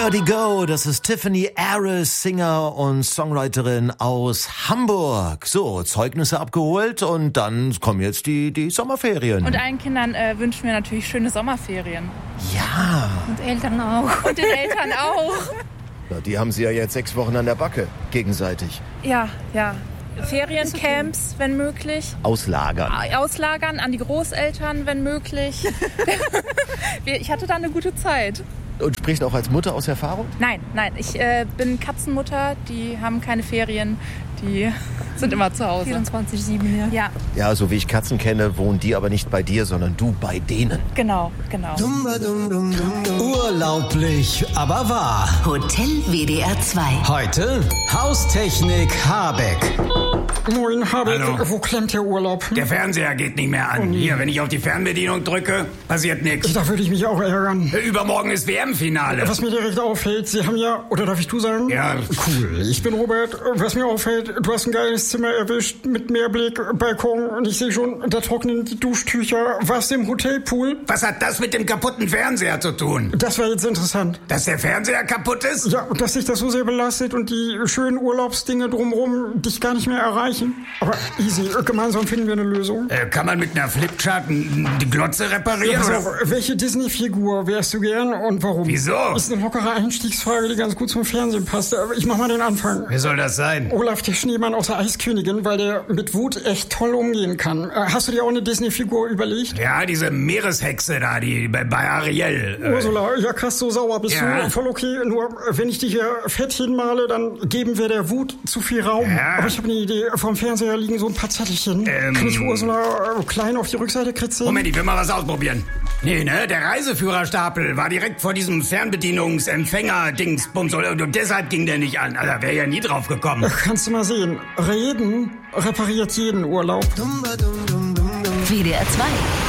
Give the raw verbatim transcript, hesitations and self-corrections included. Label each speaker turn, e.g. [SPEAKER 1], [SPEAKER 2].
[SPEAKER 1] Verdi Go, das ist Tiffany Aris, Singer und Songwriterin aus Hamburg. So, Zeugnisse abgeholt und dann kommen jetzt die, die Sommerferien.
[SPEAKER 2] Und allen Kindern äh, wünschen wir natürlich schöne Sommerferien.
[SPEAKER 1] Ja.
[SPEAKER 3] Und Eltern auch.
[SPEAKER 2] Und den Eltern auch.
[SPEAKER 1] Na, die haben sie ja jetzt sechs Wochen an der Backe, gegenseitig.
[SPEAKER 2] Ja, ja. Feriencamps, wenn möglich.
[SPEAKER 1] Auslagern.
[SPEAKER 2] Auslagern an die Großeltern, wenn möglich. Ich hatte da eine gute Zeit.
[SPEAKER 1] Und spricht auch als Mutter aus Erfahrung?
[SPEAKER 2] Nein, nein. Ich äh, bin Katzenmutter. Die haben keine Ferien. Die sind immer zu Hause.
[SPEAKER 3] vierundzwanzig sieben, ja.
[SPEAKER 2] Ja,
[SPEAKER 1] Ja, so wie ich Katzen kenne, wohnen die aber nicht bei dir, sondern du bei denen.
[SPEAKER 2] genau, genau.
[SPEAKER 4] Urlaublich, aber wahr.
[SPEAKER 5] Hotel W D R zwei.
[SPEAKER 4] Heute Haustechnik Habeck.
[SPEAKER 6] Moin, Habeck.
[SPEAKER 7] Hallo.
[SPEAKER 6] Wo klemmt der Urlaub?
[SPEAKER 7] Der Fernseher geht nicht mehr an. Hier, wenn ich auf die Fernbedienung drücke, passiert nichts.
[SPEAKER 6] Da würde ich mich auch ärgern.
[SPEAKER 7] Übermorgen ist W M-Finale.
[SPEAKER 6] Was mir direkt auffällt, Sie haben ja, oder darf ich du sagen?
[SPEAKER 7] Ja.
[SPEAKER 6] Cool, ich bin Robert. Was mir auffällt, du hast ein geiles Zimmer erwischt mit Meerblick, Balkon und ich sehe schon, da trocknen die Duschtücher. Warst du im Hotelpool?
[SPEAKER 7] Was hat das mit dem kaputten Fernseher zu tun?
[SPEAKER 6] Das wäre jetzt interessant.
[SPEAKER 7] Dass der Fernseher kaputt ist?
[SPEAKER 6] Ja, und dass dich das so sehr belastet und die schönen Urlaubsdinge drumherum dich gar nicht mehr erreichen. Aber easy, gemeinsam finden wir eine Lösung.
[SPEAKER 7] Äh, kann man mit einer Flipchart die Glotze reparieren?
[SPEAKER 6] Ja, pass
[SPEAKER 7] oder?
[SPEAKER 6] auf, welche Disney-Figur wärst du gern und warum?
[SPEAKER 7] Wieso?
[SPEAKER 6] Ist eine lockere Einstiegsfrage, die ganz gut zum Fernsehen passt. Aber ich mach mal den Anfang.
[SPEAKER 7] Wer soll das sein?
[SPEAKER 6] Olaf, der Schneemann aus der Eiskönigin, weil der mit Wut echt toll umgehen kann. Äh, Hast du dir auch eine Disney-Figur überlegt?
[SPEAKER 7] Ja, diese Meereshexe da, die bei, bei Ariel. Äh,
[SPEAKER 6] Ursula, ja krass, so sauer bist
[SPEAKER 7] Ja.
[SPEAKER 6] du. Voll okay, nur äh, wenn ich dich hier fett hinmale, dann geben wir der Wut zu viel Raum.
[SPEAKER 7] Ja.
[SPEAKER 6] Aber ich habe eine Idee. Vom Fernseher liegen so ein paar Zettelchen.
[SPEAKER 7] Ähm.
[SPEAKER 6] Kann ich Ursula äh, klein auf die Rückseite kritzeln?
[SPEAKER 7] Moment, ich will mal was ausprobieren. Nee, ne? Der Reiseführerstapel war direkt vor diesem Fernbedienungsempfänger-Dingsbums und deshalb ging der nicht an. Also wäre ja nie drauf gekommen.
[SPEAKER 6] Ach, kannst du mal sehen. Reden repariert jeden Urlaub.
[SPEAKER 5] W D R zwei.